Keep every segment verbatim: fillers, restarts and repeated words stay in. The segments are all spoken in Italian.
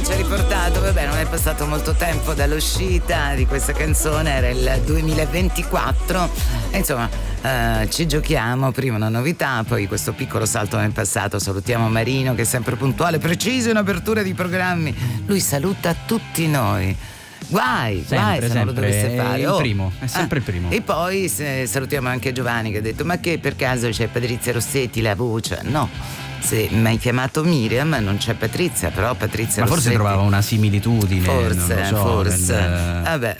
eh, ci ha riportato, vabbè, non è passato molto tempo dall'uscita di questa canzone, era il duemilaventiquattro, e insomma eh, ci giochiamo prima una novità, poi questo piccolo salto nel passato. Salutiamo Marino che è sempre puntuale, preciso in apertura di programmi, lui saluta tutti noi. Guai, sempre, guai se sempre, non lo dovesse fare. È il oh. primo, è sempre ah, il primo. E poi se, salutiamo anche Giovanni che ha detto: ma che per caso c'è Patrizia Rossetti la voce? No, se mi hai chiamato Miriam non c'è Patrizia, però Patrizia ma Rossetti forse trovava una similitudine, forse, non lo so, forse nel... vabbè.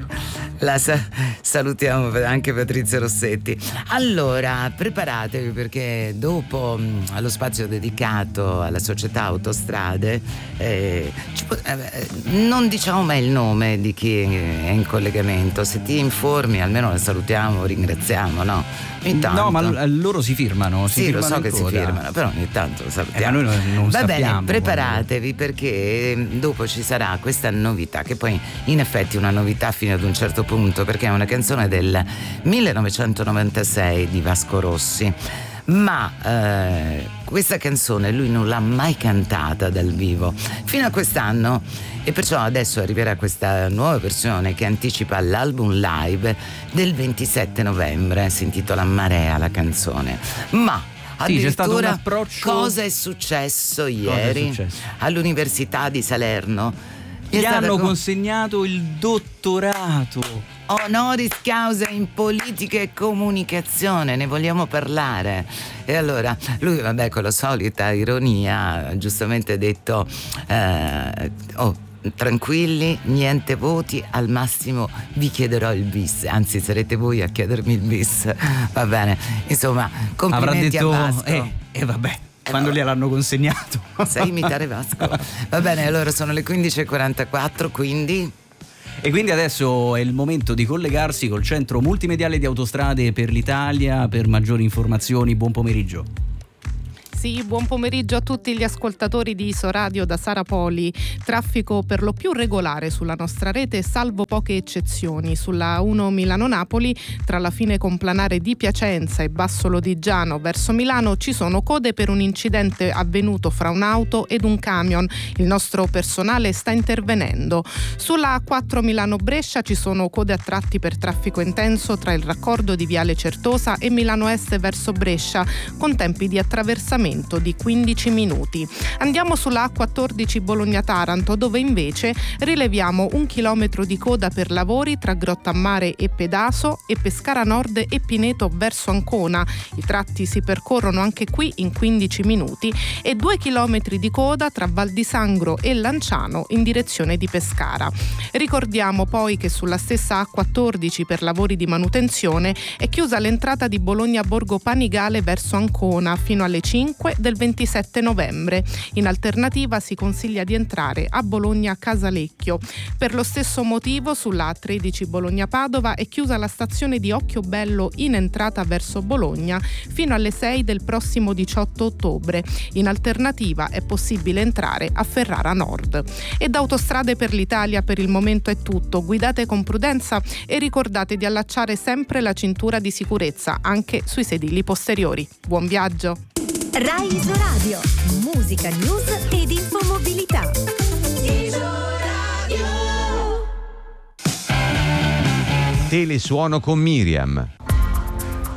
La sa- salutiamo anche Patrizia Rossetti. Allora, preparatevi perché dopo mh, lo spazio dedicato alla società Autostrade eh, ci po- eh, non diciamo mai il nome di chi è in collegamento. Se ti informi almeno la salutiamo, ringraziamo, no? Ogni tanto. No, ma l- loro si firmano. Si sì, firmano lo so che coda. si firmano, però ogni tanto lo salutiamo. Eh, ma noi non, non Va sappiamo. bene, preparatevi quando... perché dopo ci sarà questa novità, che poi in effetti è una novità fino ad un certo punto, perché è una canzone del millenovecentonovantasei di Vasco Rossi. Ma eh, questa canzone lui non l'ha mai cantata dal vivo fino a quest'anno, e perciò adesso arriverà questa nuova versione che anticipa l'album live del ventisette novembre. Si intitola Marea la canzone. Ma sì, c'è stato un addirittura approccio... cosa è successo ieri? Cosa è successo? All'Università di Salerno gli hanno con... consegnato il dottorato honoris causa in politica e comunicazione, ne vogliamo parlare. E allora lui, vabbè, con la solita ironia, ha giustamente detto eh, oh, tranquilli, niente voti, al massimo vi chiederò il bis, anzi sarete voi a chiedermi il bis. Va bene, insomma, complimenti avrà detto, a Vasco. eh, eh vabbè, quando gliel'hanno consegnato. Sai imitare Vasco? Va bene, allora sono le quindici e quarantaquattro, quindi... E quindi adesso è il momento di collegarsi col Centro Multimediale di Autostrade per l'Italia. Per maggiori informazioni, buon pomeriggio. Sì, buon pomeriggio a tutti gli ascoltatori di Isoradio da Sara Poli. Traffico per lo più regolare sulla nostra rete, salvo poche eccezioni. Sulla uno Milano-Napoli, tra la fine complanare di Piacenza e Basso Lodigiano verso Milano, ci sono code per un incidente avvenuto fra un'auto ed un camion. Il nostro personale sta intervenendo. Sulla A quattro Milano-Brescia ci sono code a tratti per traffico intenso tra il raccordo di Viale Certosa e Milano Est verso Brescia, con tempi di attraversamento di quindici minuti. Andiamo sulla A quattordici Bologna-Taranto, dove invece rileviamo un chilometro di coda per lavori tra Grottammare e Pedaso e Pescara Nord e Pineto verso Ancona. I tratti si percorrono anche qui in quindici minuti, e due chilometri di coda tra Val di Sangro e Lanciano in direzione di Pescara. Ricordiamo poi che sulla stessa A quattordici per lavori di manutenzione è chiusa l'entrata di Bologna Borgo Panigale verso Ancona fino alle cinque del ventisette novembre. In alternativa si consiglia di entrare a Bologna Casalecchio. Per lo stesso motivo sulla A tredici Bologna-Padova è chiusa la stazione di Occhiobello in entrata verso Bologna fino alle sei del prossimo diciotto ottobre. In alternativa è possibile entrare a Ferrara Nord. E da Autostrade per l'Italia per il momento è tutto. Guidate con prudenza e ricordate di allacciare sempre la cintura di sicurezza anche sui sedili posteriori. Buon viaggio! Rai Isoradio, musica, news ed infomobilità. Telesuono con Miriam.